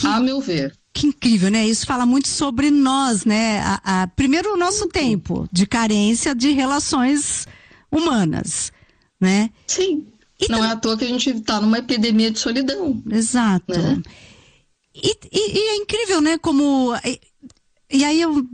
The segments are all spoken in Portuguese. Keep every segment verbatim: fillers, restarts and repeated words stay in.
que, a meu ver. Que incrível, né? Isso fala muito sobre nós, né? A, a, primeiro, o nosso tempo de carência de relações humanas, né? Sim. E não tam... é à toa que a gente está numa epidemia de solidão. Exato. Né? E, e, e é incrível, né? Como... E, e aí eu...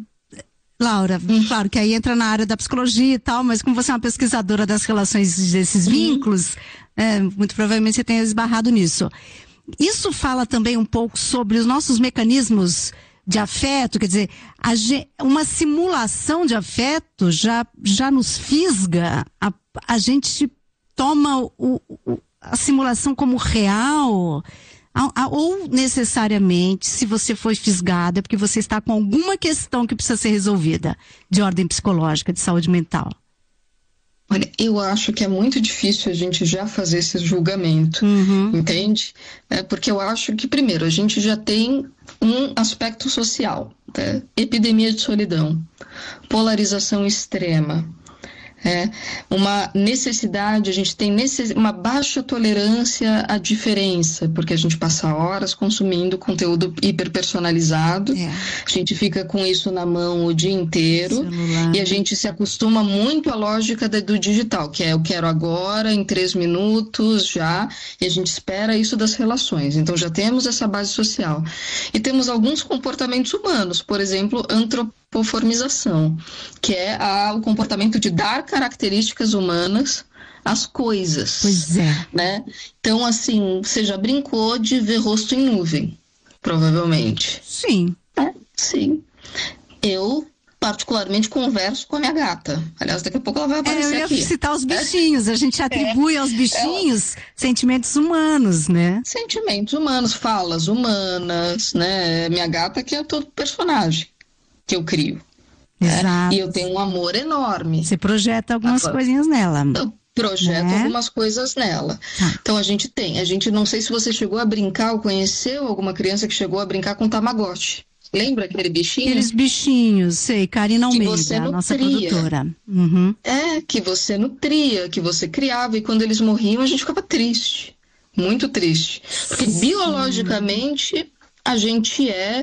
Laura, hum. claro que aí entra na área da psicologia e tal, mas como você é uma pesquisadora das relações desses hum. vínculos, é, muito provavelmente você tenha esbarrado nisso. Isso fala também um pouco sobre os nossos mecanismos de afeto, quer dizer, a, uma simulação de afeto já, já nos fisga, a, a gente toma o, o, a simulação como real, a, a, ou necessariamente, se você foi fisgada, é porque você está com alguma questão que precisa ser resolvida, de ordem psicológica, de saúde mental. Olha, eu acho que é muito difícil a gente já fazer esse julgamento, uhum. entende? É porque eu acho que, primeiro, a gente já tem um aspecto social, né? Epidemia de solidão, polarização extrema, é, uma necessidade, a gente tem necess... uma baixa tolerância à diferença, porque a gente passa horas consumindo conteúdo hiperpersonalizado, é. a gente fica com isso na mão o dia inteiro, celular. E a gente se acostuma muito à lógica do digital, que é eu quero agora, em três minutos, já, e a gente espera isso das relações. Então já temos essa base social. E temos alguns comportamentos humanos, por exemplo, antropoformização, que é a, o comportamento de dar características humanas às coisas. Pois é. Né? Então, assim, você já brincou de ver rosto em nuvem, provavelmente. Sim. É, sim. Eu, particularmente, converso com a minha gata. Aliás, daqui a pouco ela vai aparecer aqui. É, eu ia aqui. citar os bichinhos. A gente atribui é. aos bichinhos ela... sentimentos humanos, né? Sentimentos humanos, falas humanas, né? Minha gata que é todo personagem que eu crio. Exato. É, e eu tenho um amor enorme. Você projeta algumas Agora, coisinhas nela. Eu projeto né? algumas coisas nela. Ah. Então a gente tem, a gente não sei se você chegou a brincar ou conheceu alguma criança que chegou a brincar com Tamagotchi. Lembra aquele bichinho? Aqueles bichinhos, sei, Karina Almeida, você a nossa produtora. Uhum. É, que você nutria, que você criava, e quando eles morriam a gente ficava triste, muito triste. Porque Sim. biologicamente a gente é,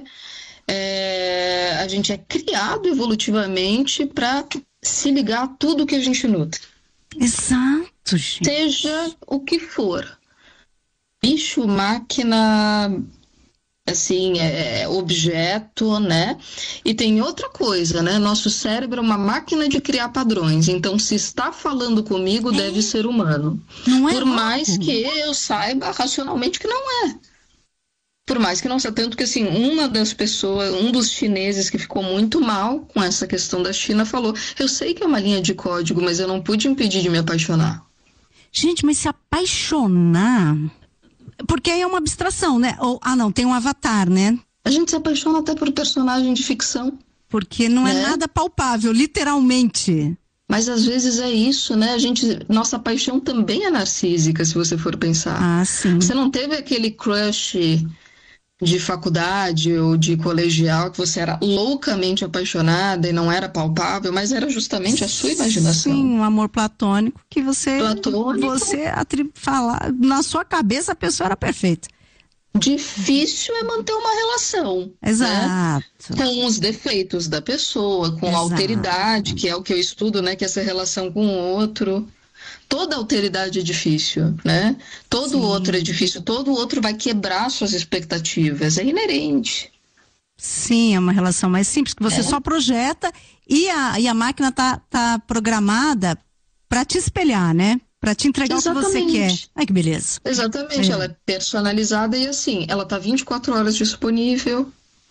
é, a gente é criado evolutivamente para se ligar a tudo que a gente nutre. Exato, gente. Seja o que for. Bicho, máquina... assim, é, objeto, né? E tem outra coisa, né? Nosso cérebro é uma máquina de criar padrões. Então, se está falando comigo, é. deve ser humano. Não é Por louco. mais que eu saiba racionalmente que não é. Por mais que não seja. Tanto que, assim, uma das pessoas, um dos chineses que ficou muito mal com essa questão da China falou: eu sei que é uma linha de código, mas eu não pude impedir de me apaixonar. Gente, mas se apaixonar... Porque aí é uma abstração, né? Ou, ah, não, tem um avatar, né? A gente se apaixona até por personagem de ficção. Porque não né? é nada palpável, literalmente. Mas às vezes é isso, né? A gente, nossa paixão também é narcísica, se você for pensar. Ah, sim. Você não teve aquele crush de faculdade ou de colegial que você era loucamente apaixonada e não era palpável, mas era justamente a sua imaginação. Sim, um amor platônico que você, platônico. você atrib- fala, na sua cabeça a pessoa era perfeita. Difícil é manter uma relação. Exato. Né? Com os defeitos da pessoa, com a alteridade, que é o que eu estudo, né? Que é essa relação com o outro. Toda alteridade é difícil, né? Todo Sim. outro é difícil, todo outro vai quebrar suas expectativas, é inerente. Sim, é uma relação mais simples, que você é. só projeta e a, e a máquina tá, tá programada para te espelhar, né? Para te entregar Exatamente. O que você quer. Ai, que beleza. Exatamente, é. ela é personalizada e assim, ela tá vinte e quatro horas disponível,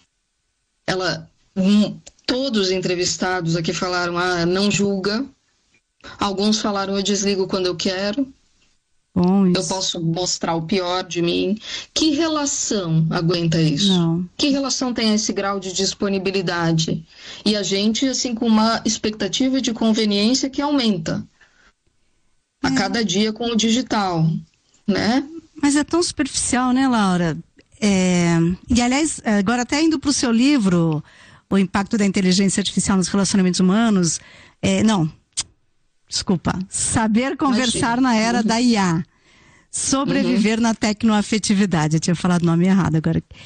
ela, hum, todos os entrevistados aqui falaram, ah, não julga. Alguns falaram, eu desligo quando eu quero. Bom, eu posso mostrar o pior de mim. Que relação aguenta isso? Não. Que relação tem esse grau de disponibilidade? E a gente, assim, com uma expectativa de conveniência que aumenta é. a cada dia com o digital, né? Mas é tão superficial, né, Laura? É... E, aliás, agora até indo para o seu livro, O Impacto da Inteligência Artificial nos Relacionamentos Humanos, é... não... Desculpa, saber conversar Imagina. Na era uhum. da I A, sobreviver uhum. na tecnoafetividade, eu tinha falado o nome errado agora.